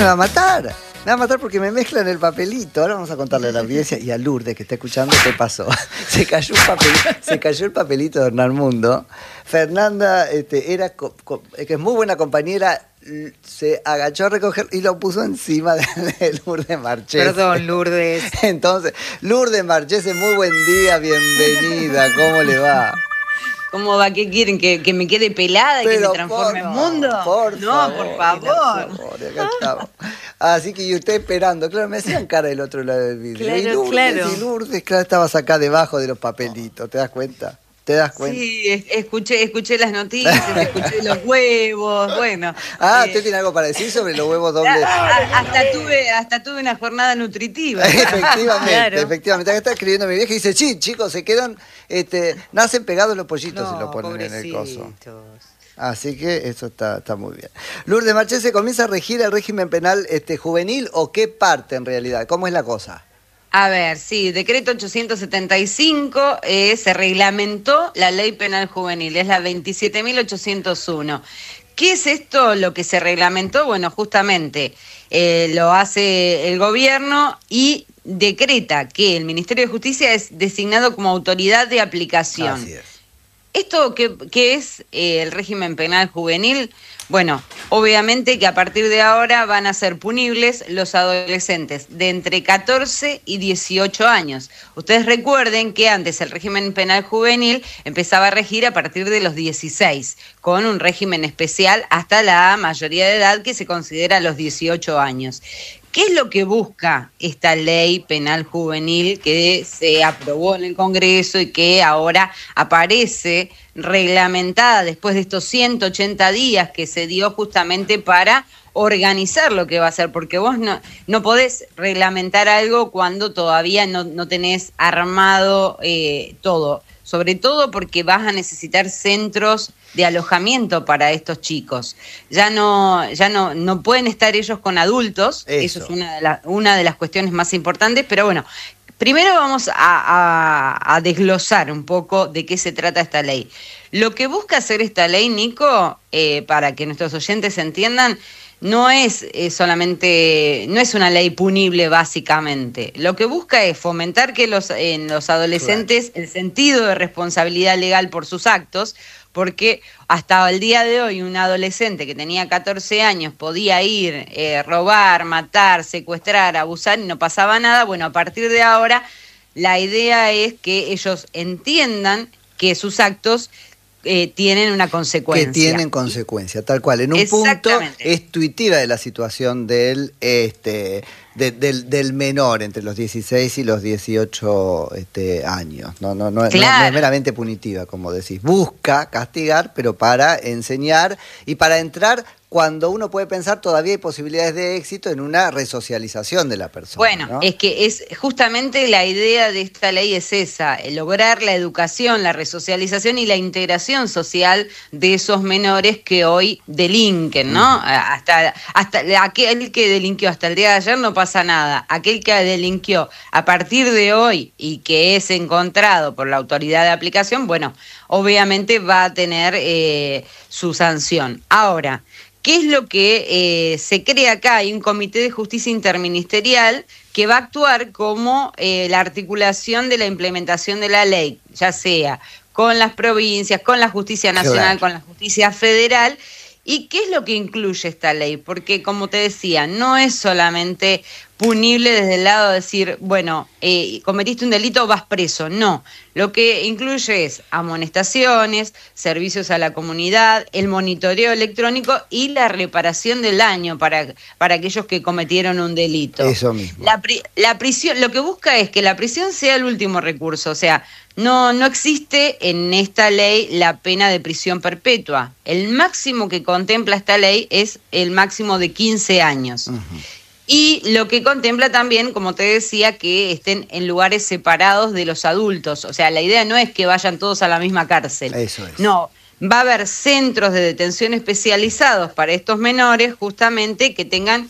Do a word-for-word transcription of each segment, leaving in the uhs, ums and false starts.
me va a matar. Me va a matar porque me mezclan el papelito. Ahora vamos a contarle a la audiencia y a Lourdes que está escuchando qué pasó. Se cayó, un papel, se cayó el papelito de Hernán Mundo. Fernanda este, era co, co, que es muy buena compañera, se agachó a recoger y lo puso encima de, de Lourdes Marchese. Perdón, Lourdes. Entonces, Lourdes Marchese, muy buen día, bienvenida. ¿Cómo le va? ¿Cómo va? ¿Qué quieren? ¿Que, que me quede pelada y Pero que me transforme en mundo? Por no, favor, por favor. por favor, acá estamos. Así que y usted esperando, claro, me hacían cara del otro lado del vidrio. Claro, y Lourdes, claro. Y Lourdes, claro, estabas acá debajo de los papelitos, ¿te das cuenta? ¿Te das cuenta? Sí, es- escuché, escuché las noticias, escuché los huevos, bueno. Ah, eh, ¿usted tiene algo para decir sobre los huevos dobles? a- a- hasta tuve, hasta tuve una jornada nutritiva. Efectivamente, Claro. efectivamente. Acá está escribiendo mi vieja y dice, sí, chicos, se quedan, este, nacen pegados los pollitos No, si lo ponen en el coso. pobrecitos. Así que eso está, está muy bien. Lourdes Marchese, ¿comienza a regir el régimen penal este, juvenil o qué parte en realidad? ¿Cómo es la cosa? A ver, sí, decreto ochocientos setenta y cinco, eh, se reglamentó la ley penal juvenil, es la veintisiete mil ochocientos uno. ¿Qué es esto lo que se reglamentó? Bueno, justamente eh, lo hace el gobierno y decreta que el Ministerio de Justicia es designado como autoridad de aplicación. Así es. ¿Esto qué, qué es eh, el régimen penal juvenil? Bueno, obviamente que a partir de ahora van a ser punibles los adolescentes de entre catorce y dieciocho años. Ustedes recuerden que antes el régimen penal juvenil empezaba a regir a partir de los dieciséis, con un régimen especial hasta la mayoría de edad que se considera los dieciocho años. ¿Qué es lo que busca esta ley penal juvenil que se aprobó en el Congreso y que ahora aparece reglamentada después de estos ciento ochenta días que se dio justamente para organizar lo que va a ser? Porque vos no, no podés reglamentar algo cuando todavía no, no tenés armado eh, todo. Sobre todo porque vas a necesitar centros de alojamiento para estos chicos. Ya no, ya no, no pueden estar ellos con adultos, eso, eso es una de, la, una de las cuestiones más importantes, pero bueno, primero vamos a, a, a desglosar un poco de qué se trata esta ley. Lo que busca hacer esta ley, Nico, eh, para que nuestros oyentes entiendan, no es eh, solamente, no es una ley punible básicamente. Lo que busca es fomentar que los, en los adolescentes el sentido de responsabilidad legal por sus actos, porque hasta el día de hoy un adolescente que tenía catorce años podía ir, eh, robar, matar, secuestrar, abusar y no pasaba nada. Bueno, a partir de ahora la idea es que ellos entiendan que sus actos Eh, tienen una consecuencia. Que tienen consecuencia, tal cual. En un punto es tuitiva de la situación del, este, de, del, del menor entre los dieciséis y los dieciocho este, años. No, no, no, claro. no, no es meramente punitiva, como decís. Busca castigar, pero para enseñar y para entrar cuando uno puede pensar todavía hay posibilidades de éxito en una resocialización de la persona. Bueno, ¿no? Es que es justamente la idea de esta ley es esa, lograr la educación, la resocialización y la integración social de esos menores que hoy delinquen, ¿no? Uh-huh. Hasta, hasta aquel que delinquió hasta el día de ayer no pasa nada. Aquel que delinquió a partir de hoy y que es encontrado por la autoridad de aplicación, bueno, obviamente va a tener eh, su sanción. Ahora, ¿qué es lo que eh, se crea acá? Hay un comité de justicia interministerial que va a actuar como eh, la articulación de la implementación de la ley, ya sea con las provincias, con la justicia nacional, claro, con la justicia federal. ¿Y qué es lo que incluye esta ley? Porque, como te decía, no es solamente punible desde el lado de decir, bueno, eh, cometiste un delito, vas preso. No, lo que incluye es amonestaciones, servicios a la comunidad, el monitoreo electrónico y la reparación del daño para, para aquellos que cometieron un delito. Eso mismo. La, pri- la prisión, lo que busca es que la prisión sea el último recurso, o sea, no, no existe en esta ley la pena de prisión perpetua. El máximo que contempla esta ley es el máximo de quince años. Uh-huh. Y lo que contempla también, como te decía, que estén en lugares separados de los adultos. O sea, la idea no es que vayan todos a la misma cárcel. Eso es. No, va a haber centros de detención especializados para estos menores, justamente que tengan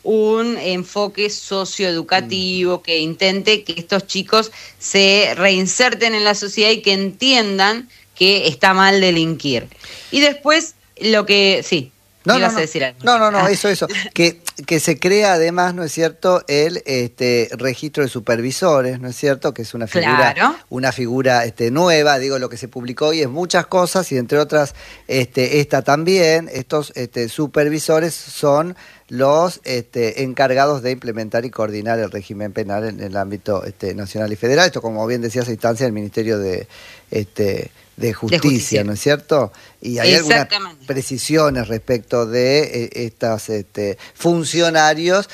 un enfoque socioeducativo, que intente que estos chicos se reinserten en la sociedad y que entiendan que está mal delinquir. Y después, lo que... sí. No, no, no. no, no, no, eso, eso. Que, que se crea además, ¿no es cierto?, el este, registro de supervisores, ¿no es cierto?, que es una figura, claro. una figura este, nueva, digo, lo que se publicó hoy es muchas cosas y entre otras este, esta también, estos este, supervisores son los este, encargados de implementar y coordinar el régimen penal en el ámbito este, nacional y federal. Esto, como bien decías, a instancia del Ministerio de... Este, De justicia, de justicia, ¿no es cierto? Y hay algunas precisiones respecto de eh, estos este, funcionarios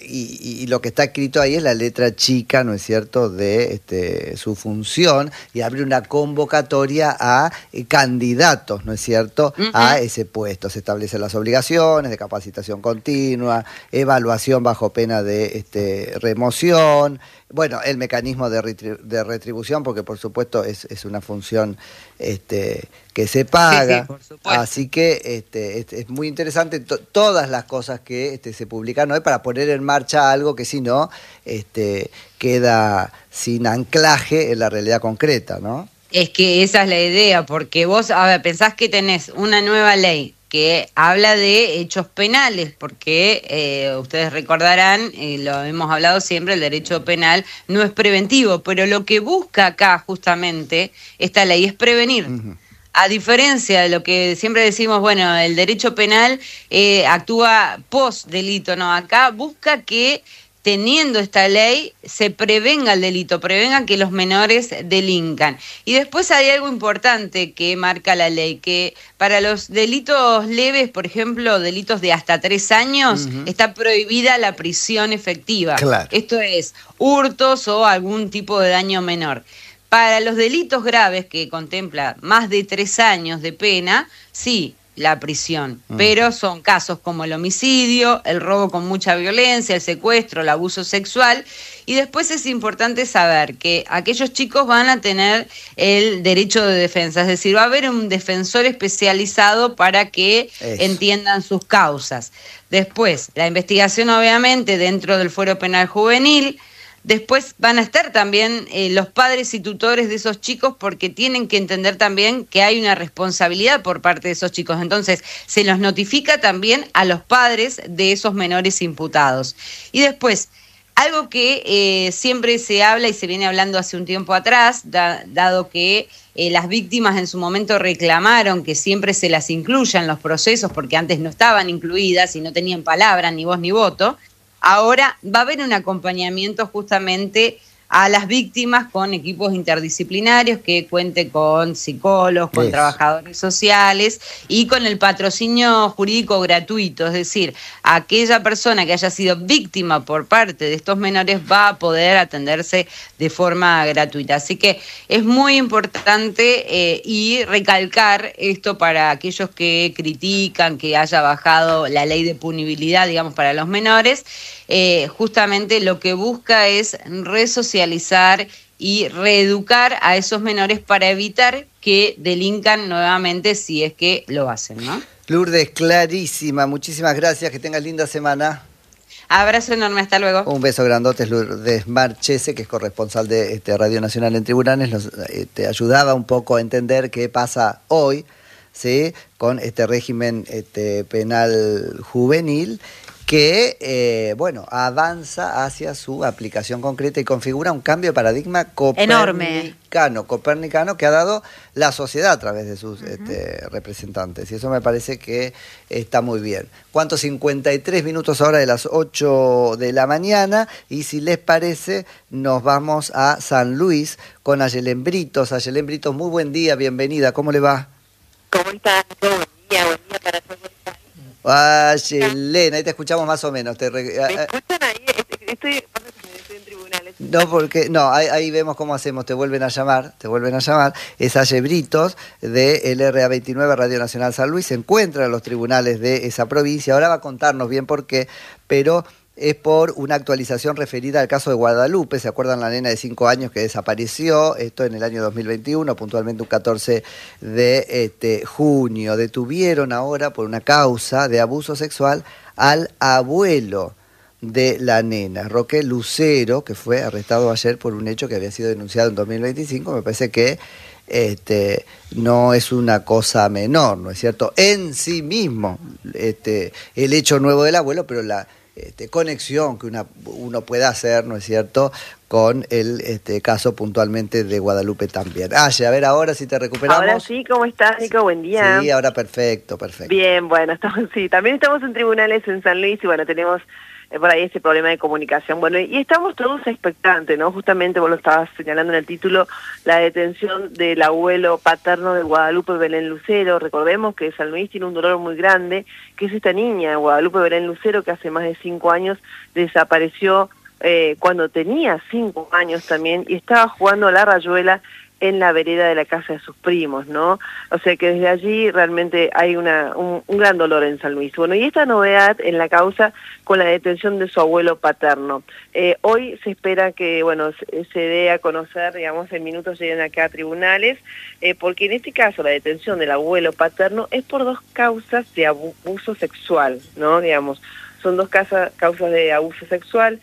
y, y lo que está escrito ahí es la letra chica, ¿no es cierto?, de este, su función y abre una convocatoria a eh, candidatos, ¿no es cierto?, uh-huh. a ese puesto. Se establecen las obligaciones de capacitación continua, evaluación bajo pena de este, remoción, bueno, el mecanismo de, retribu- de retribución, porque por supuesto es, es una función este, que se paga, sí, sí, así que este, este, es muy interesante to- todas las cosas que este, se publican hoy para poner en marcha algo que si no este, queda sin anclaje en la realidad concreta, ¿no? Es que esa es la idea, porque vos, a ver, pensás que tenés una nueva ley que habla de hechos penales, porque eh, ustedes recordarán, eh, lo hemos hablado siempre, el derecho penal no es preventivo, pero lo que busca acá justamente esta ley es prevenir. Uh-huh. A diferencia de lo que siempre decimos, bueno, el derecho penal eh, actúa post delito, no, acá busca que teniendo esta ley, se prevenga el delito, prevengan que los menores delincan. Y después hay algo importante que marca la ley, que para los delitos leves, por ejemplo, delitos de hasta tres años, uh-huh. está prohibida la prisión efectiva. Claro. Esto es, hurtos o algún tipo de daño menor. Para los delitos graves, que contempla más de tres años de pena, sí, la prisión, mm. pero son casos como el homicidio, el robo con mucha violencia, el secuestro, el abuso sexual, y después es importante saber que aquellos chicos van a tener el derecho de defensa, es decir, va a haber un defensor especializado para que Eso. entiendan sus causas. Después, la investigación obviamente dentro del fuero penal juvenil. Después van a estar también eh, los padres y tutores de esos chicos porque tienen que entender también que hay una responsabilidad por parte de esos chicos. Entonces, se los notifica también a los padres de esos menores imputados. Y después, algo que eh, siempre se habla y se viene hablando hace un tiempo atrás, da, dado que eh, las víctimas en su momento reclamaron que siempre se las incluya en los procesos porque antes no estaban incluidas y no tenían palabra, ni voz ni voto. Ahora va a haber un acompañamiento justamente a las víctimas con equipos interdisciplinarios que cuente con psicólogos, con Eso. trabajadores sociales y con el patrocinio jurídico gratuito, es decir, aquella persona que haya sido víctima por parte de estos menores va a poder atenderse de forma gratuita. Así que es muy importante eh, y recalcar esto para aquellos que critican que haya bajado la ley de punibilidad, digamos, para los menores. Eh, justamente lo que busca es resocializar y reeducar a esos menores para evitar que delincan nuevamente si es que lo hacen, ¿no? Lourdes, clarísima, muchísimas gracias, que tengas linda semana. Abrazo enorme, hasta luego. Un beso grandote, es Lourdes Marchese, que es corresponsal de este, Radio Nacional en Tribunales, nos eh, te ayudaba un poco a entender qué pasa hoy, ¿sí?, con este régimen este, penal juvenil, que, eh, bueno, avanza hacia su aplicación concreta y configura un cambio de paradigma copernicano, Enorme. copernicano que ha dado la sociedad a través de sus uh-huh. este, representantes. Y eso me parece que está muy bien. ¿Cuántos? cincuenta y tres minutos ahora de las ocho de la mañana. Y si les parece, nos vamos a San Luis con Ayelen Britos. Ayelen Britos, muy buen día, bienvenida. ¿Cómo le va? ¿Cómo estás? Buen día, buen día para todos. Ah, Yelena, ahí te escuchamos más o menos. Te re... ¿Me escuchan ahí? Estoy, estoy en tribunales. No, porque, no, ahí, ahí vemos cómo hacemos, te vuelven a llamar, te vuelven a llamar. Es Ayelen Britos de L R A veintinueve, Radio Nacional San Luis, se encuentra en los tribunales de esa provincia. Ahora va a contarnos bien por qué, pero es por una actualización referida al caso de Guadalupe. ¿Se acuerdan la nena de cinco años que desapareció? Esto en el año dos mil veintiuno, puntualmente un catorce de este, junio. Detuvieron ahora por una causa de abuso sexual al abuelo de la nena. Roque Lucero, que fue arrestado ayer por un hecho que había sido denunciado en dos mil veinticinco, me parece que este, no es una cosa menor, ¿no es cierto? En sí mismo, este, el hecho nuevo del abuelo, pero la este, conexión que una, uno puede hacer, ¿no es cierto?, con el este, caso puntualmente de Guadalupe también. Aye, a ver ahora si te recuperamos. Ahora sí, ¿cómo estás, Nico? Buen día. Sí, ahora perfecto, perfecto. Bien, bueno, estamos, sí, también estamos en tribunales en San Luis y bueno, tenemos eh, por ahí ese problema de comunicación. Bueno, y estamos todos expectantes, ¿no? Justamente vos lo estabas señalando en el título, la detención del abuelo paterno de Guadalupe Belén Lucero. Recordemos que San Luis tiene un dolor muy grande, que es esta niña, Guadalupe Belén Lucero, que hace más de cinco años desapareció Eh, cuando tenía cinco años también y estaba jugando a la rayuela en la vereda de la casa de sus primos, ¿no? O sea que desde allí realmente hay una, un, un gran dolor en San Luis. Bueno, y esta novedad en la causa con la detención de su abuelo paterno. Eh, hoy se espera que, bueno, se, se dé a conocer, digamos, en minutos lleguen acá a tribunales, eh, porque en este caso la detención del abuelo paterno es por dos causas de abuso sexual, ¿no? Digamos, son dos causas, causas de abuso sexual,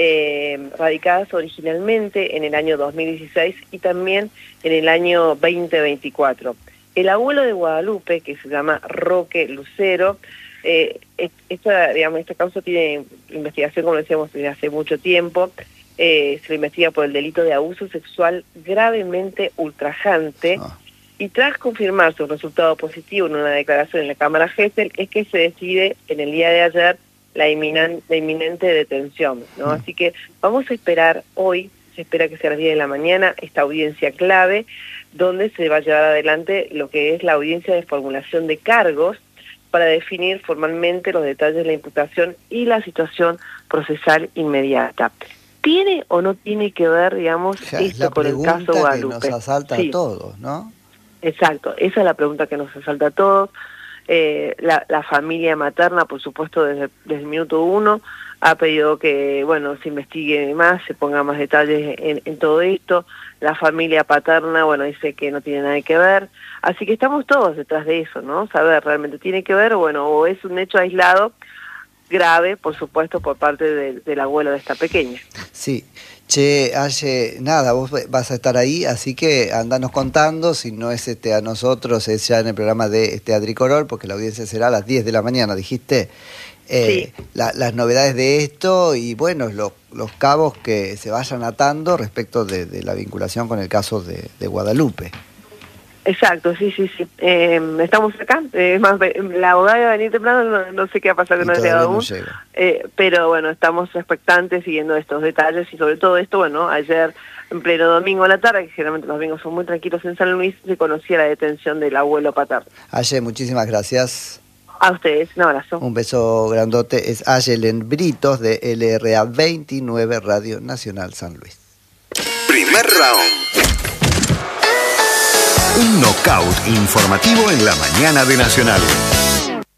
Eh, radicadas originalmente en el año dos mil dieciséis y también en el año veinte veinticuatro. El abuelo de Guadalupe, que se llama Roque Lucero, eh, esta, digamos, esta causa tiene investigación, como decíamos, desde hace mucho tiempo. Eh, se le investiga por el delito de abuso sexual gravemente ultrajante. Ah. Y tras confirmarse un resultado positivo en una declaración en la Cámara Gesell, es que se decide en el día de ayer la inminente, la inminente detención, ¿no? Mm. Así que vamos a esperar hoy, se espera que sea a las diez de la mañana, esta audiencia clave, donde se va a llevar adelante lo que es la audiencia de formulación de cargos para definir formalmente los detalles de la imputación y la situación procesal inmediata. ¿Tiene o no tiene que ver, digamos, ja, esto con el caso Guadalupe? Que nos asalta sí. a todos, ¿no? Exacto, esa es la pregunta que nos asalta a todos. Eh, la, la familia materna, por supuesto, desde, desde el minuto uno, ha pedido que, bueno, se investigue más, se ponga más detalles en, en todo esto. La familia paterna, bueno, dice que no tiene nada que ver. Así que estamos todos detrás de eso, ¿no? Saber, ¿realmente tiene que ver? Bueno, o es un hecho aislado, grave, por supuesto, por parte de, del abuelo de esta pequeña. Sí. Che, Aye, nada, vos vas a estar ahí, así que andanos contando, si no es este a nosotros, es ya en el programa de este Adricorol, porque la audiencia será a las diez de la mañana, dijiste, eh, sí. la, las novedades de esto y bueno, lo, los cabos que se vayan atando respecto de, de la vinculación con el caso de, de Guadalupe. Exacto, sí, sí, sí. Eh, estamos acá. Es eh, más, la abogada va a venir temprano, no, no sé qué ha pasado, que no ha llegado aún. No eh, pero bueno, estamos expectantes siguiendo estos detalles y sobre todo esto, bueno, ayer en pleno domingo a la tarde, que generalmente los domingos son muy tranquilos en San Luis, se conocía la detención del abuelo paterno. Aye, muchísimas gracias. A ustedes, un abrazo. Un beso grandote. Es Ayelen Britos de L R A veintinueve Radio Nacional San Luis. Primer round. Un knockout informativo en la mañana de Nacional.